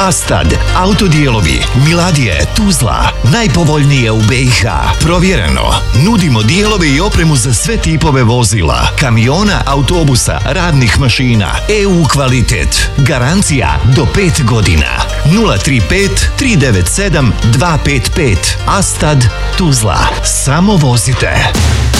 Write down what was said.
Astad, autodijelovi, Miladije, Tuzla, najpovoljnije u BiH. Provjereno, nudimo dijelove i opremu za sve tipove vozila, kamiona, autobusa, radnih mašina, EU kvalitet, garancija do 5 godina. 035 397 255. Astad, Tuzla. Samo vozite.